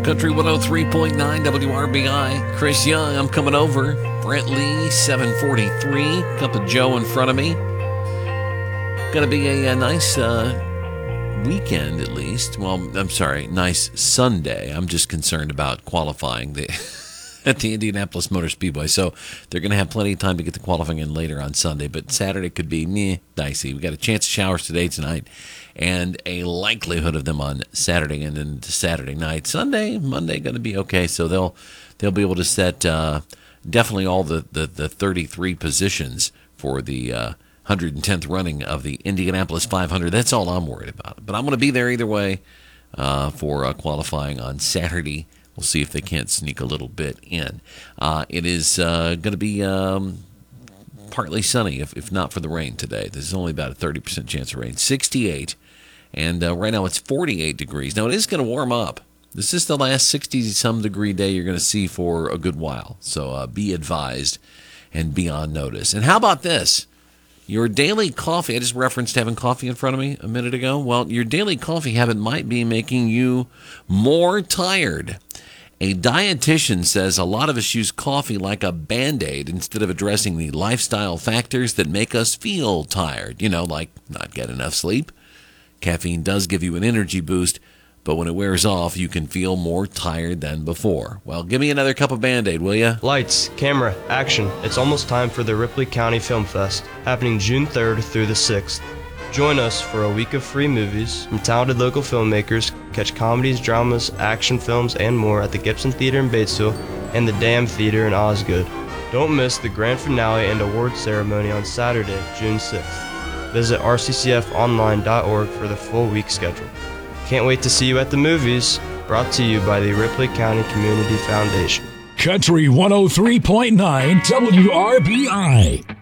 Country 103.9 WRBI. Chris Young, I'm coming over. Brent Lee, 743. Cup of Joe in front of me. Going to be a nice weekend, at least. Well, I'm sorry, nice Sunday. I'm just concerned about qualifying at the Indianapolis Motor Speedway. So they're going to have plenty of time to get the qualifying in later on Sunday. But Saturday could be dicey. We got a chance of showers today, tonight, and a likelihood of them on Saturday and then Saturday night. Sunday, Monday, going to be okay. So they'll be able to set definitely all the 33 positions for the 110th running of the Indianapolis 500. That's all I'm worried about. But I'm going to be there either way for qualifying on Saturday. We'll see if they can't sneak a little bit in. It is going to be partly sunny, if not for the rain today. There's only about a 30% chance of rain. 68, and right now it's 48 degrees. Now, it is going to warm up. This is the last 60-some degree day you're going to see for a good while. So be advised and be on notice. And how about this? Your daily coffee, I just referenced having coffee in front of me a minute ago. Well, your daily coffee habit might be making you more tired. A dietitian says a lot of us use coffee like a Band-Aid instead of addressing the lifestyle factors that make us feel tired. You know, like not getting enough sleep. Caffeine does give you an energy boost, but when it wears off, you can feel more tired than before. Well, give me another cup of Band-Aid, will you? Lights, camera, action. It's almost time for the Ripley County Film Fest, happening June 3rd through the 6th. Join us for a week of free movies from talented local filmmakers. Catch comedies, dramas, action films, and more at the Gibson Theater in Batesville and the Dam Theater in Osgood. Don't miss the grand finale and award ceremony on Saturday, June 6th. Visit rccfonline.org for the full week schedule. Can't wait to see you at the movies. Brought to you by the Ripley County Community Foundation. Country 103.9 WRBI.